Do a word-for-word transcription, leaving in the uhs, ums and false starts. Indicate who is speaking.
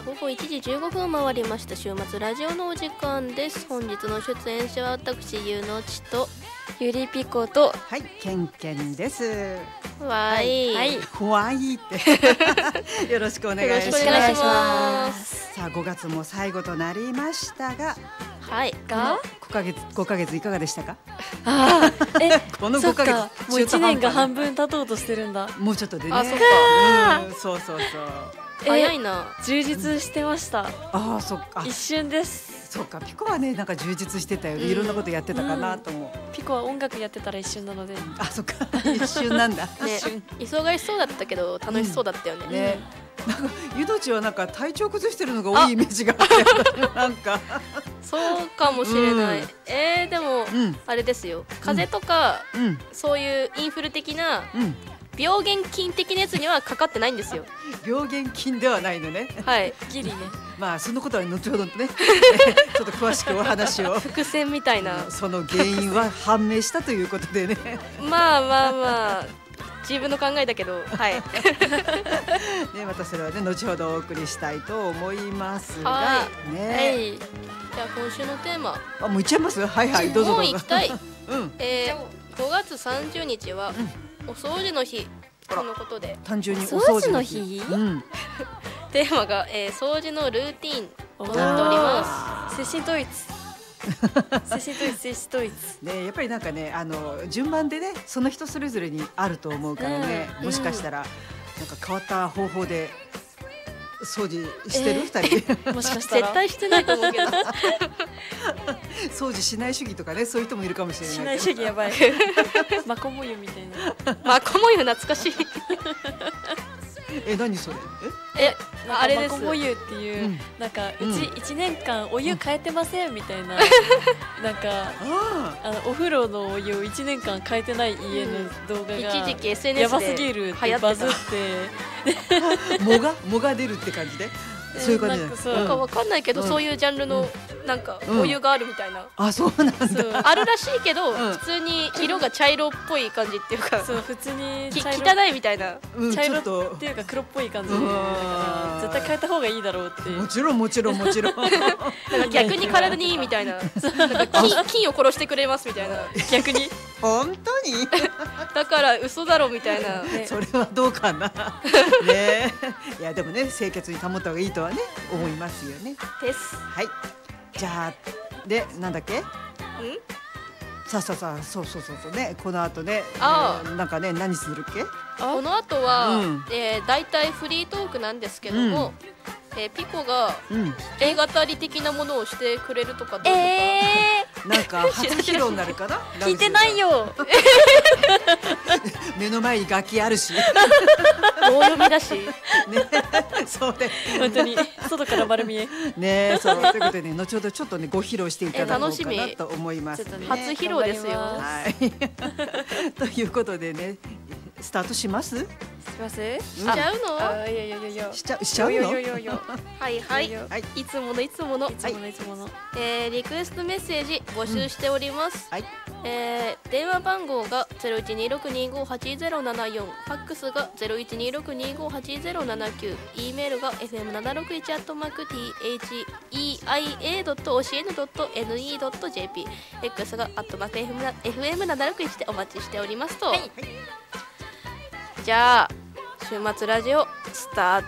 Speaker 1: 午後いちじじゅうごふん回りました。週末ラジオのお時間です。本日の出演者は私ゆうのちと
Speaker 2: ゆりぴこと
Speaker 3: はい、けんけんです。
Speaker 1: わい、
Speaker 2: はい、
Speaker 3: わいってよろしくお願いします。
Speaker 1: よろしくお願いします。
Speaker 3: さあごがつも最後となりましたが、
Speaker 1: はい
Speaker 2: が
Speaker 3: ごかげつごかげついかがでしたか？
Speaker 2: あーえ
Speaker 3: この
Speaker 2: そ
Speaker 3: ごかげつ
Speaker 2: っかもういちねんが半分経とうとしてるんだ。
Speaker 3: もうちょっとでね。
Speaker 1: あ、そっか
Speaker 3: うん、そうそうそう。
Speaker 1: 早いな。
Speaker 2: 充実してました。
Speaker 3: ああ、そっか。
Speaker 2: 一瞬です。
Speaker 3: そうか、ピコはねなんか充実してたよね、いろんなことやってたかなと思う。
Speaker 2: ピコは音楽やってたら一瞬なので。
Speaker 3: あ、そっか、一瞬なんだ。
Speaker 1: ね、忙しそうだったけど楽しそうだったよね。
Speaker 3: うん、ね、なんかゆどちはなんか体調崩してるのが多いイメージがあってなんか
Speaker 1: そうかもしれない。
Speaker 3: うん、
Speaker 1: えー、でも、うん、あれですよ。風邪とか、うん、そういうインフル的な。うん病原菌的なやつにはかかってないんですよ。
Speaker 3: 病原菌ではないのね。
Speaker 1: はい、
Speaker 2: ギリね。
Speaker 3: まあそのことは後ほどねちょっと詳しくお話を
Speaker 1: 伏線みたいな。
Speaker 3: その原因は判明したということでね
Speaker 1: まあまあまあ自分の考えだけど、はいね、
Speaker 3: またそれはね後ほどお送りしたいと思いますが、
Speaker 1: は
Speaker 3: ね、
Speaker 1: はい、じゃあ今週のテーマ、
Speaker 3: あ、もういっちゃいます。はいはい、どうぞどうぞ。
Speaker 1: もう行きたい、
Speaker 3: うん
Speaker 1: えー、ごがつさんじゅうにちは、うん、お掃除の日とのことで、
Speaker 3: 単純に
Speaker 2: お掃除の日、
Speaker 3: うん、
Speaker 1: テーマが、えー、掃除のルーティンとなっております。
Speaker 2: 精神統一精神統一精神統一
Speaker 3: ね、やっぱりなんかね、あの順番でねその人それぞれにあると思うからね、うん、もしかしたら、なんか変わった方法で掃除してる、えー、ふたり
Speaker 2: もしかしたら
Speaker 1: 絶対してないと思うけど
Speaker 3: 掃除しない主義とかね、そういう人もいるかもしれない。
Speaker 2: しない主義やばいマコモユみたいな。
Speaker 1: マコモユ懐かしい
Speaker 3: え、何それ？
Speaker 1: ええ、あれです。
Speaker 2: マコモユっていう、うん、なんかうちいちねんかんお湯変えてませんみたいな、なんかあのお風呂のお湯をいちねんかん変えてない家の動画が
Speaker 1: 一時期 エスエヌエス
Speaker 2: やばすぎるってバズって
Speaker 3: 藻が藻が出るって感じで、そういう感じなんですか。
Speaker 1: なんかわかんないけど、そういうジャンルのなんかお湯があるみたいな。
Speaker 3: あ、そうなんだ。
Speaker 1: あるらしいけど、普通に色が茶色っぽい感じっていうか、
Speaker 2: そう普通に
Speaker 1: 汚いみたいな、
Speaker 2: 茶色っていうか黒っぽい感じだから絶対変えた方がいいだろうって。
Speaker 3: もちろんもちろんもちろん。なんか
Speaker 1: 逆に体にいいみたいな、菌を殺してくれますみたいな。
Speaker 2: 逆に
Speaker 3: 本当に
Speaker 1: だから嘘だろみたいな。
Speaker 3: それはどうかな。ね、いやでもね清潔に保った方がいいとはね思いますよね。
Speaker 1: です。
Speaker 3: はい。じゃあでなんだっけ？さあさあさあそうそうそうそうね、この後ね、
Speaker 1: あ、
Speaker 3: えー、なんかね何するっけ？
Speaker 1: この後は、うん、えー、だいたいフリートークなんですけども、うん、えー、ピコが、うん、映画たり的なものをしてくれるとかどうとか、
Speaker 2: え
Speaker 3: ー、なんか初披露になるかな。
Speaker 2: 聞いてないよ。
Speaker 3: 目の前に楽器あるし
Speaker 1: 棒読みだし、ね、
Speaker 3: そうで
Speaker 2: 本当に外から丸見え
Speaker 3: ね、そうということでね、後ほどちょっとねご披露していただこうかなと思います、ね、
Speaker 1: 初披露ですよ。
Speaker 3: はい。ということでね、スタートします？
Speaker 2: します？
Speaker 1: しちゃうの？
Speaker 2: あ、いやいやいやいや。
Speaker 3: しちゃうしちゃうの？
Speaker 1: はいはい。いつものいつものい
Speaker 2: つものいつもの。
Speaker 1: えー、リクエストメッセージ募集しております。はい。えー、電話番号がゼロいちにろくにごはちゼロななよん、ファックスがゼロいちにろくにごはちゼロななきゅう、E メールが エフエムななろくいち アットマーク ティーエイチイーアイエー ドット オーシーエヌ ドット エヌイー ドット ジェーピー、X がアットマーク エフエムななろくいち でお待ちしておりますと。はい。じゃあ週末ラジオスター